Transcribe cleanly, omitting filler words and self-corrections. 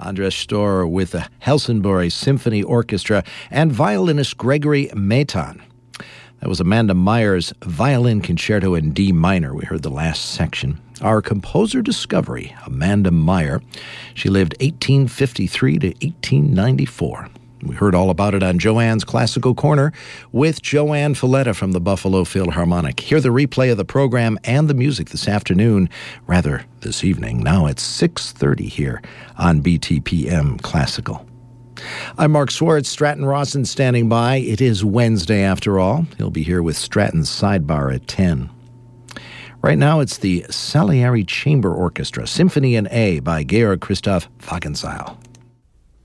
Andras Stohr with the Helsingborg Symphony Orchestra, and violinist Gregory Maitan. That was Amanda Meyer's Violin Concerto in D minor. We heard the last section. Our composer discovery, Amanda Meyer. She lived 1853 to 1894. We heard all about it on Joanne's Classical Corner with Joanne Falletta from the Buffalo Philharmonic. Hear the replay of the program and the music this afternoon, rather this evening. Now it's 6:30 here on BTPM Classical. I'm Mark Swartz, Stratton Rawson standing by. It is Wednesday after all. He'll be here with Stratton's Sidebar at 10. Right now it's the Salieri Chamber Orchestra, Symphony in A by Georg Christoph Wagenseil.